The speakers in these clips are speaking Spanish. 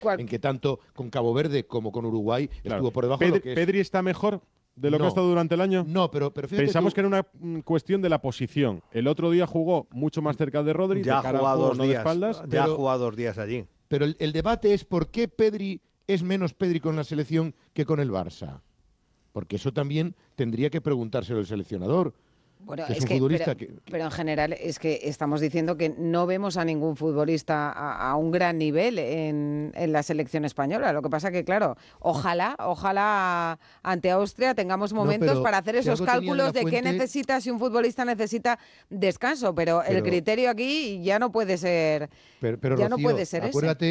en que tanto con Cabo Verde como con Uruguay estuvo por debajo de lo que es. ¿Pedri está mejor de lo que ha estado durante el año? No, pero fíjate, pensamos que era una cuestión de la posición. El otro día jugó mucho más cerca de Rodri, ya de cara ha jugado a juego, 2 no de días, espaldas. ya ha jugado 2 días allí. Pero el debate es por qué Pedri es menos Pedri con la selección que con el Barça. Porque eso también tendría que preguntárselo el seleccionador. Bueno, es un futbolista pero en general es que estamos diciendo que no vemos a ningún futbolista a un gran nivel en la selección española. Lo que pasa que, claro, ojalá ante Austria tengamos momentos para hacer esos cálculos de qué necesita, si un futbolista necesita descanso, pero el criterio aquí ya no puede ser, pero ya Rocío, no puede ser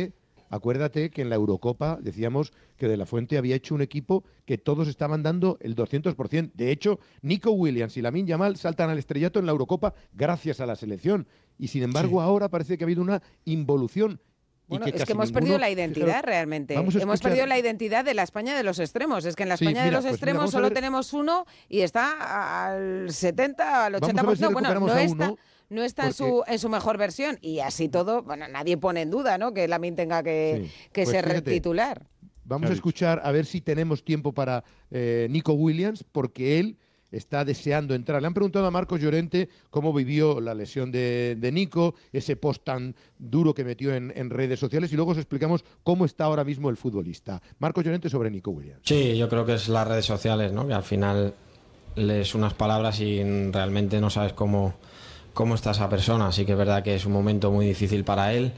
Acuérdate que en la Eurocopa decíamos que De la Fuente había hecho un equipo que todos estaban dando el 200%. De hecho, Nico Williams y Lamine Yamal saltan al estrellato en la Eurocopa gracias a la selección. Y sin embargo, ahora parece que ha habido una involución. Bueno, es que hemos perdido la identidad realmente. Hemos perdido la identidad de la España de los extremos. Es que en la España de los extremos solo tenemos uno y está al 70, al 80%. Bueno, no está en su mejor versión. Y así todo, bueno, nadie pone en duda, ¿no?, que Lamine tenga que ser titular. Vamos a escuchar a ver si tenemos tiempo para Nico Williams, porque él está deseando entrar. Le han preguntado a Marcos Llorente cómo vivió la lesión de Nico, ese post tan duro que metió en redes sociales, y luego os explicamos cómo está ahora mismo el futbolista. Marcos Llorente sobre Nico Williams. Sí, yo creo que es las redes sociales, ¿no?, que al final lees unas palabras y realmente no sabes cómo está esa persona. Así que es verdad que es un momento muy difícil para él,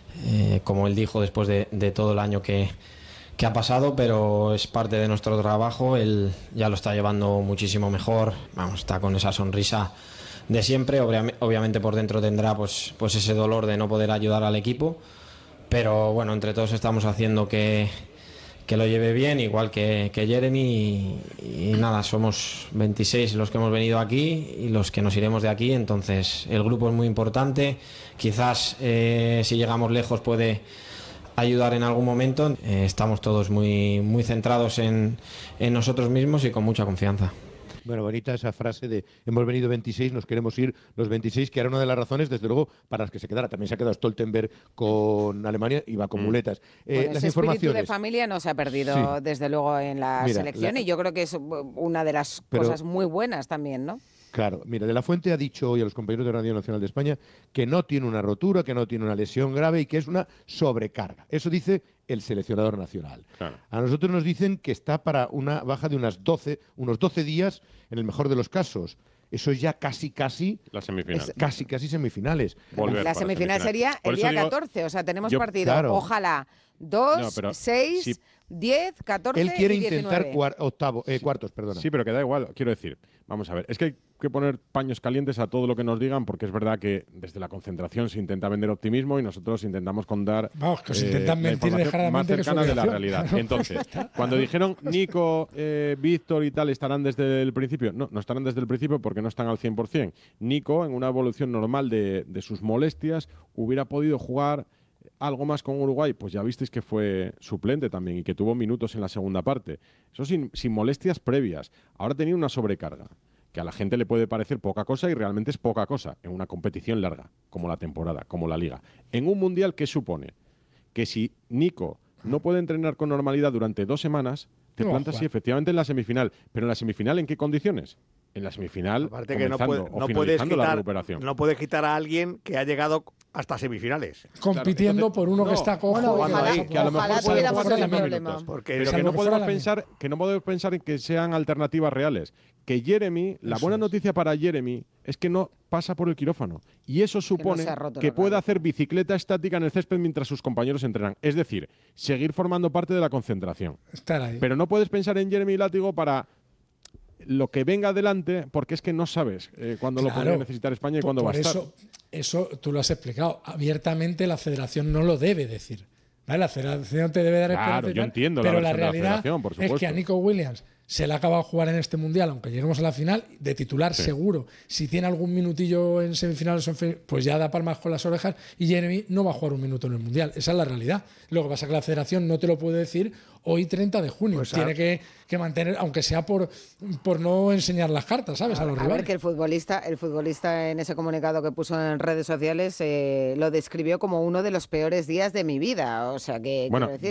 como él dijo, después de todo el año que ha pasado, pero es parte de nuestro trabajo. Él ya lo está llevando muchísimo mejor, está con esa sonrisa de siempre. Obviamente por dentro tendrá pues ese dolor de no poder ayudar al equipo, pero bueno, entre todos estamos haciendo que lo lleve bien, igual que Jeremy, y nada, somos 26 los que hemos venido aquí y los que nos iremos de aquí. Entonces el grupo es muy importante, quizás si llegamos lejos puede ayudar en algún momento. Estamos todos muy, muy centrados en nosotros mismos y con mucha confianza. Bueno, bonita esa frase de hemos venido 26, nos queremos ir los 26, que era una de las razones, desde luego, para las que se quedara. También se ha quedado Stoltenberg con Alemania y va con muletas. Bueno, ese espíritu de familia no se ha perdido, desde luego, en la selección, y yo creo que es una de las cosas muy buenas también, ¿no? Claro, mira, De la Fuente ha dicho hoy a los compañeros de Radio Nacional de España que no tiene una rotura, que no tiene una lesión grave y que es una sobrecarga. Eso dice el seleccionador nacional. Claro. A nosotros nos dicen que está para una baja de unos 12 días, en el mejor de los casos. Eso es ya casi las semifinales. Casi semifinales. La semifinal sería el día 14, o sea, tenemos partido. Claro. Ojalá 2, 6, 10, 14 Él quiere y 19. intentar cuartos, perdona. Sí, pero que da igual. Quiero decir, vamos a ver, es que hay que poner paños calientes a todo lo que nos digan, porque es verdad que desde la concentración se intenta vender optimismo y nosotros intentamos contar que os intentan mentir más cercana de la realidad. Entonces, cuando dijeron Nico, Víctor y tal estarán desde el principio, no estarán desde el principio porque no están al 100%. Nico, en una evolución normal de sus molestias, hubiera podido jugar algo más con Uruguay, pues ya visteis que fue suplente también y que tuvo minutos en la segunda parte. Eso sin molestias previas. Ahora tenía una sobrecarga, que a la gente le puede parecer poca cosa y realmente es poca cosa en una competición larga, como la temporada, como la Liga. En un Mundial, ¿qué supone? Que si Nico no puede entrenar con normalidad durante 2 semanas, te plantas efectivamente en la semifinal. ¿Pero en la semifinal en qué condiciones? En la semifinal, aparte que no puedes quitar a alguien que ha llegado hasta semifinales. Compitiendo por uno que está cojo. Que a lo mejor puede jugar en minutos. Pero que no podemos pensar en que sean alternativas reales. Que Jeremy, la buena noticia para Jeremy es que no pasa por el quirófano. Y eso supone que pueda hacer bicicleta estática en el césped mientras sus compañeros entrenan. Es decir, seguir formando parte de la concentración. Estar ahí. Pero no puedes pensar en Jeremy Látigo para lo que venga adelante, porque es que no sabes cuándo lo podría necesitar España y cuándo va a estar. Eso tú lo has explicado. Abiertamente la federación no lo debe decir. ¿Vale? La federación te debe dar esperanza. Yo entiendo pero la realidad por es que a Nico Williams, se le acaba de jugar en este Mundial, aunque lleguemos a la final, de titular seguro. Si tiene algún minutillo en semifinales, pues ya da palmas con las orejas y Jeremy no va a jugar un minuto en el Mundial. Esa es la realidad. Lo que pasa es que la Federación no te lo puede decir hoy 30 de junio. Pues tiene que mantener, aunque sea por no enseñar las cartas, ¿sabes? A los rivales. A ver, que el futbolista en ese comunicado que puso en redes sociales lo describió como uno de los peores días de mi vida. O sea que, bueno, quiero decir,